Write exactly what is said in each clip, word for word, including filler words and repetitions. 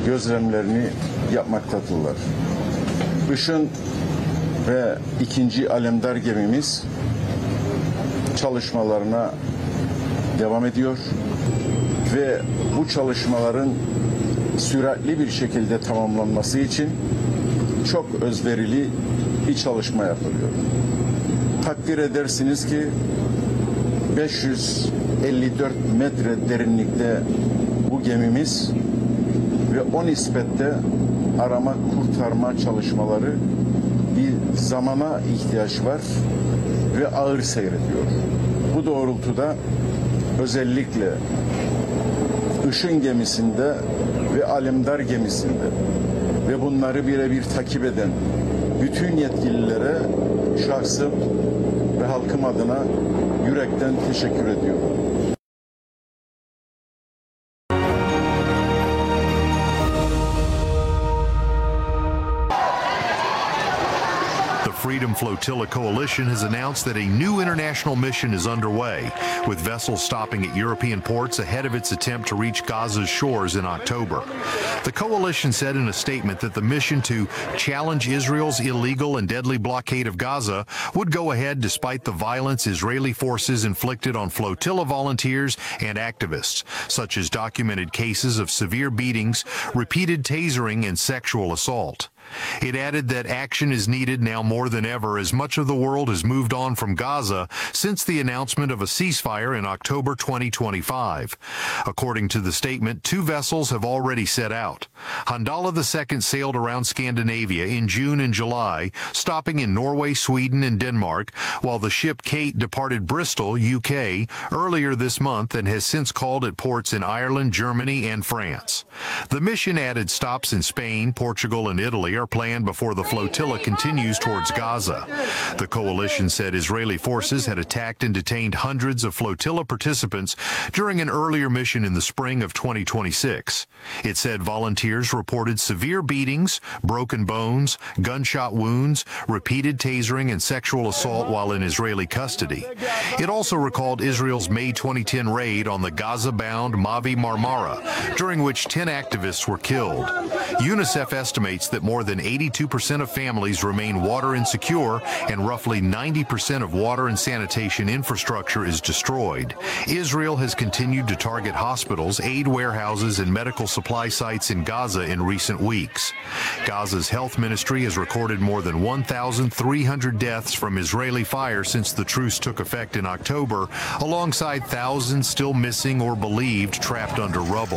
gözlemlerini yapmaktadırlar. Işın ve ikinci Alemdar gemimiz çalışmalarına devam ediyor ve bu çalışmaların süratli bir şekilde tamamlanması için çok özverili bir çalışma yapılıyor. Takdir edersiniz ki beş yüz elli dört metre derinlikte bu gemimiz ve o nispette arama kurtarma çalışmaları bir zamana ihtiyaç var ve ağır seyrediyor. Bu doğrultuda özellikle Işın gemisinde ve Alemdar gemisinde ve bunları birebir takip eden bütün yetkililere şahsım ve halkım adına yürekten teşekkür ediyorum. Freedom Flotilla Coalition has announced that a new international mission is underway, with vessels stopping at European ports ahead of its attempt to reach Gaza's shores in October. The coalition said in a statement that the mission to challenge Israel's illegal and deadly blockade of Gaza would go ahead despite the violence Israeli forces inflicted on flotilla volunteers and activists, such as documented cases of severe beatings, repeated tasering, and sexual assault. It added that action is needed now more than ever as much of the world has moved on from Gaza since the announcement of a ceasefire in October twenty twenty-five. According to the statement, two vessels have already set out. Handala the Second sailed around Scandinavia in June and July, stopping in Norway, Sweden, and Denmark, while the ship Kate departed Bristol, U K, earlier this month and has since called at ports in Ireland, Germany, and France. The mission added stops in Spain, Portugal, and Italy are planned before the flotilla continues towards Gaza. The coalition said Israeli forces had attacked and detained hundreds of flotilla participants during an earlier mission in the spring of twenty twenty-six. It said volunteers reported severe beatings, broken bones, gunshot wounds, repeated tasering, and sexual assault while in Israeli custody. It also recalled Israel's May twenty ten raid on the Gaza-bound Mavi Marmara, during which ten activists were killed. UNICEF estimates that more than eighty-two percent of families remain water insecure and roughly ninety percent of water and sanitation infrastructure is destroyed. Israel has continued to target hospitals, aid warehouses, and medical supply sites in Gaza in recent weeks. Gaza's health ministry has recorded more than one thousand three hundred deaths from Israeli fire since the truce took effect in October, alongside thousands still missing or believed trapped under rubble.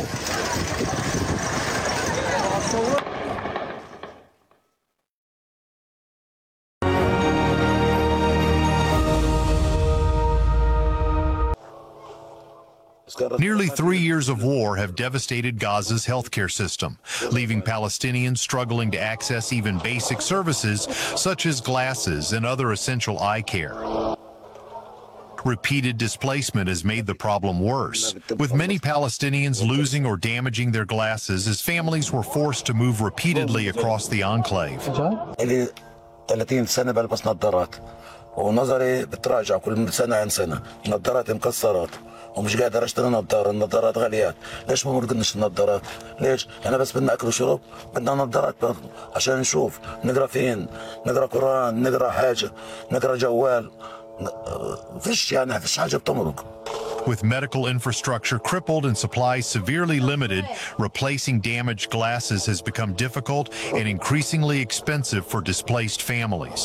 Nearly three years of war have devastated Gaza's healthcare system, leaving Palestinians struggling to access even basic services such as glasses and other essential eye care. Repeated displacement has made the problem worse, with many Palestinians losing or damaging their glasses as families were forced to move repeatedly across the enclave. ثلاثين سنة بلبس نظارات ونظري بتراجع كل سنة عن سنة، نظاراتي مكسرات ومش قادر اشتري نظارة، النظارات غاليات، ليش ما مرقدناش النظارات؟ ليش؟ انا بس بدنا اكل وشرب، بدنا نظارات برضه عشان نشوف، نقرا فين، نقرا قرآن، نقرا حاجة، نقرا جوال، فيش يعني فيش حاجة بتمرق. With medical infrastructure crippled and supplies severely limited, replacing damaged glasses has become difficult and increasingly expensive for displaced families.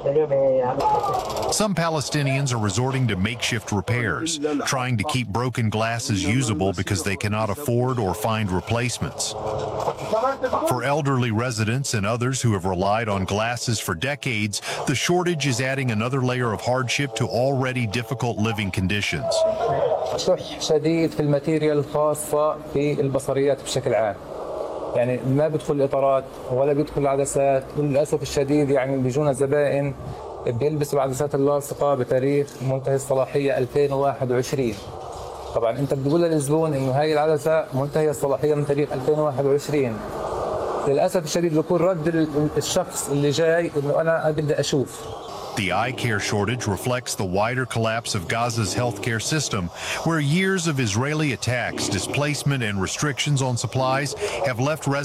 Some Palestinians are resorting to makeshift repairs, trying to keep broken glasses usable because they cannot afford or find replacements. For elderly residents and others who have relied on glasses for decades, the shortage is adding another layer of hardship to already difficult living conditions. شح شديد في الماتيريال الخاصة في البصريات بشكل عام، يعني ما بيدخل الإطارات ولا بيدخل العدسات، وللأسف الشديد يعني بيجونا زبائن بيلبسوا العدسات اللاصقة بتاريخ منتهي الصلاحية ألفين وواحد وعشرين. طبعا أنت بتقول للزبون إنه هاي العدسة منتهية الصلاحية من تاريخ ألفين وواحد وعشرين. للأسف الشديد بيكون رد الشخص اللي جاي إنه أنا بدي أشوف. The eye care shortage reflects the wider collapse of Gaza's healthcare system, where years of Israeli attacks, displacement, and restrictions on supplies have left residents